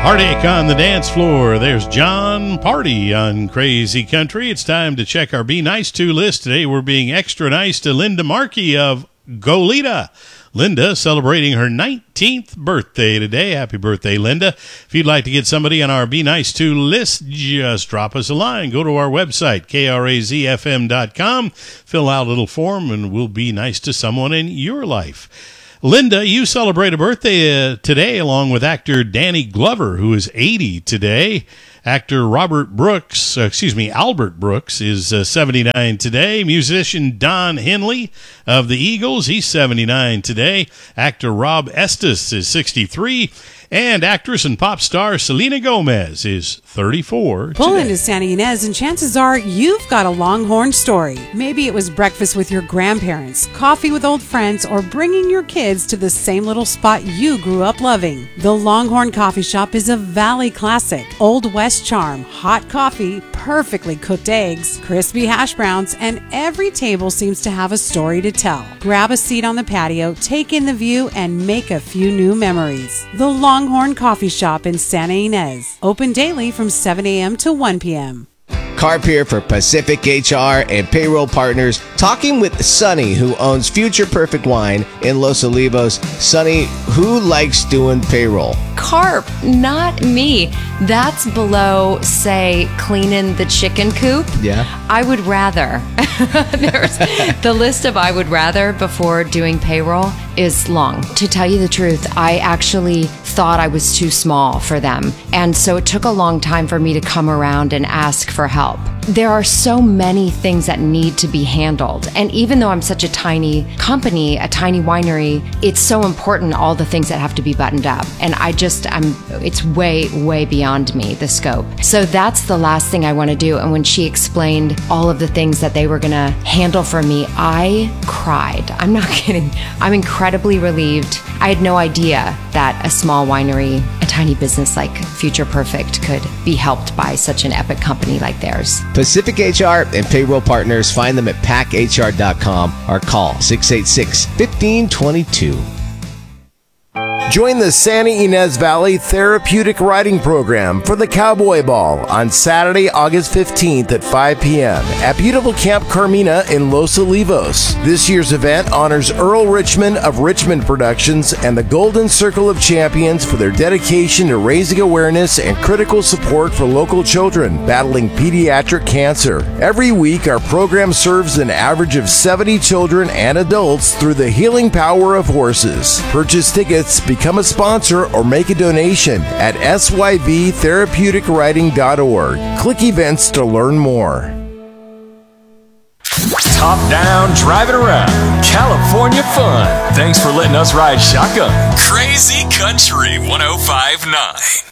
Heartache on the dance floor. There's John Party on Crazy Country. It's time to check our Be Nice To list. Today we're being extra nice to Linda Markey of Goleta. Linda celebrating her 19th birthday today. Happy birthday, Linda. If you'd like to get somebody on our Be Nice To list, just drop us a line. Go to our website, krazfm.com. Fill out a little form and we'll be nice to someone in your life. Linda, you celebrate a birthday today along with actor Danny Glover, who is 80 today. Actor Albert Brooks is 79 today. Musician Don Henley of the Eagles, he's 79 today. Actor Rob Estes is 63. And actress and pop star Selena Gomez is 34 Pull today. into Santa Ynez and chances are you've got a Longhorn story. Maybe it was breakfast with your grandparents, coffee with old friends, or bringing your kids to the same little spot you grew up loving. The Longhorn Coffee Shop is a Valley classic. Old West charm, hot coffee, perfectly cooked eggs, crispy hash browns, and every table seems to have a story to tell. Grab a seat on the patio, take in the view, and make a few new memories. The Longhorn Coffee Shop in Santa Ynez. Open daily from 7 a.m. to 1 p.m. Carp here for Pacific HR and Payroll Partners, talking with Sonny, who owns Future Perfect Wine in Los Olivos. Sonny, who likes doing payroll? Carp, not me. That's below, say, cleaning the chicken coop. Yeah. I would rather. There's the list of I would rather before doing payroll is long. To tell you the truth, I actually thought I was too small for them. And so it took a long time for me to come around and ask for help. There are so many things that need to be handled. And even though I'm such a tiny company, a tiny winery, it's so important, all the things that have to be buttoned up. And it's way, way beyond me, the scope. So that's the last thing I want to do. And when she explained all of the things that they were going to handle for me, I cried. I'm not kidding. I'm incredibly relieved. I had no idea that a small winery, a tiny business like Future Perfect could be helped by such an epic company like theirs. Pacific HR and Payroll Partners, find them at packhr.com or call 686-1522. Join the Santa Ynez Valley Therapeutic Riding Program for the Cowboy Ball on Saturday, August 15th at 5 p.m. at beautiful Camp Carmina in Los Olivos. This year's event honors Earl Richmond of Richmond Productions and the Golden Circle of Champions for their dedication to raising awareness and critical support for local children battling pediatric cancer. Every week, our program serves an average of 70 children and adults through the healing power of horses. Purchase tickets, become a sponsor, or make a donation at syvtherapeuticriding.org. Click events to learn more. Top down, driving around. California fun. Thanks for letting us ride shotgun. Crazy Country 105.9.